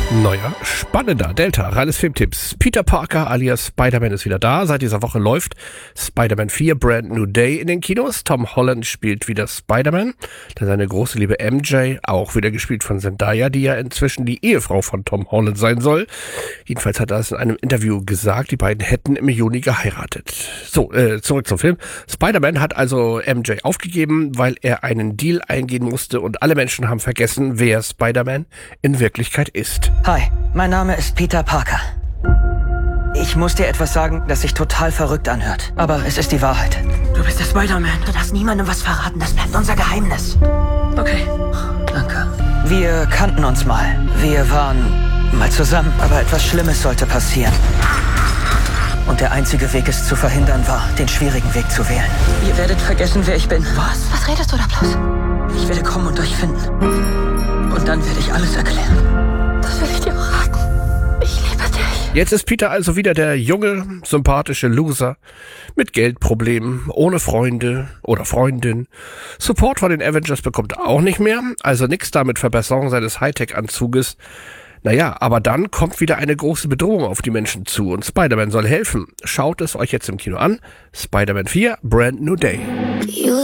Neuer, spannender Delta, reines Filmtipps. Peter Parker alias Spider-Man ist wieder da. Seit dieser Woche läuft Spider-Man 4 Brand New Day in den Kinos. Tom Holland spielt wieder Spider-Man. Dann seine große Liebe MJ, auch wieder gespielt von Zendaya, die ja inzwischen die Ehefrau von Tom Holland sein soll. Jedenfalls hat er es in einem Interview gesagt, die beiden hätten im Juni geheiratet. So, zurück zum Film. Spider-Man hat also MJ aufgegeben, weil er einen Deal eingehen musste und alle Menschen haben vergessen, wer Spider-Man in Wirklichkeit ist. Hi, mein Name ist Peter Parker. Ich muss dir etwas sagen, das sich total verrückt anhört. Aber es ist die Wahrheit. Du bist der Spider-Man. Du darfst niemandem was verraten. Das bleibt unser Geheimnis. Okay. Danke. Wir kannten uns mal. Wir waren mal zusammen. Aber etwas Schlimmes sollte passieren. Und der einzige Weg, es zu verhindern, war, den schwierigen Weg zu wählen. Ihr werdet vergessen, wer ich bin. Was redest du da bloß? Ich werde kommen und euch finden. Und dann werde ich alles erklären. Das will ich dir raten. Ich liebe dich. Jetzt ist Peter also wieder der junge, sympathische Loser mit Geldproblemen, ohne Freunde oder Freundin. Support von den Avengers bekommt er auch nicht mehr, also nix da mit Verbesserung seines Hightech-Anzuges. Naja, aber dann kommt wieder eine große Bedrohung auf die Menschen zu und Spider-Man soll helfen. Schaut es euch jetzt im Kino an. Spider-Man 4, Brand New Day.